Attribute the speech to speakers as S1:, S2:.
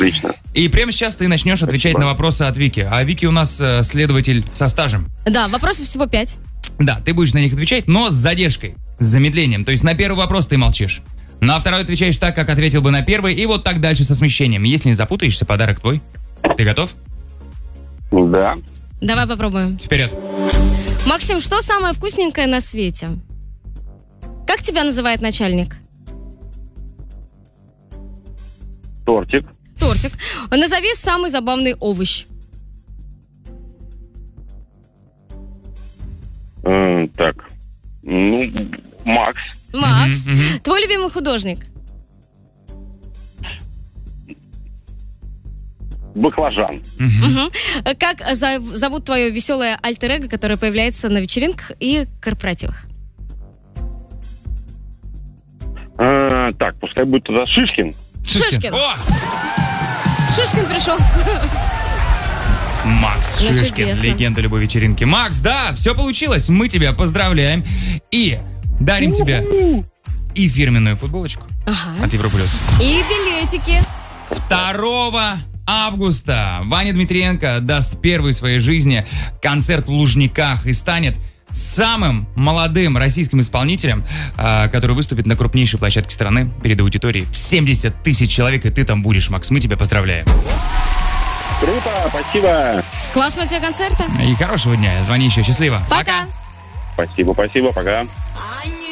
S1: Отлично.
S2: И прямо сейчас ты начнешь отвечать на вопросы от Вики. А Вики у нас следователь со стажем.
S3: Да, вопросов всего 5.
S2: Да, ты будешь на них отвечать, но с задержкой, с замедлением. То есть на первый вопрос ты молчишь. На второй отвечаешь так, как ответил бы на первый, и вот так дальше со смещением. Если не запутаешься, подарок твой. Ты готов?
S1: Да.
S3: Давай попробуем.
S2: Вперед.
S3: Максим, что самое вкусненькое на свете? Как тебя называет начальник?
S1: Тортик.
S3: Тортик. Назови самый забавный овощ.
S1: Так. Ну, Макс.
S3: Макс. Твой любимый художник?
S1: Баклажан.
S3: Мгм. Как зовут твое веселое альтер-эго, которое появляется на вечеринках и корпоративах?
S1: Так, пускай будет тогда Шишкин.
S3: Шишкин.
S2: О!
S3: Шишкин пришел.
S2: Макс
S3: Ну,
S2: Шишкин,
S3: чудесно.
S2: легенда любой вечеринки. Макс, да, все получилось. Мы тебя поздравляем. И дарим тебе и фирменную футболочку
S3: Ага.
S2: от Европлюс.
S3: И билетики.
S2: 2 августа Ваня Дмитриенко даст первый в своей жизни концерт в Лужниках и станет самым молодым российским исполнителем, который выступит на крупнейшей площадке страны перед аудиторией в 70 тысяч человек, и ты там будешь, Макс. Мы тебя поздравляем.
S1: Круто, спасибо.
S3: Классного тебе концерта.
S2: И хорошего дня. Звони еще. Счастливо.
S3: Пока.
S1: Спасибо, пока.